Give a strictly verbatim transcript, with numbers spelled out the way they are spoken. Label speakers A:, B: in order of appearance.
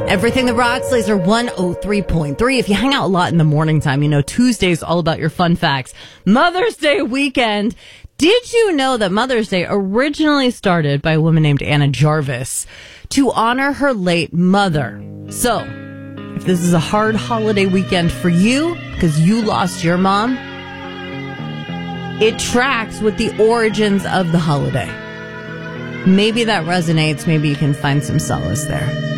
A: Everything that rocks, Laser one oh three point three. If you hang out a lot in the morning time, you know Tuesday's all about your fun facts. Mother's Day weekend. Did you know that Mother's Day originally started by a woman named Anna Jarvis to honor her late mother? So, if this is a hard holiday weekend for you because you lost your mom, it tracks with the origins of the holiday. Maybe that resonates. Maybe you can find some solace there.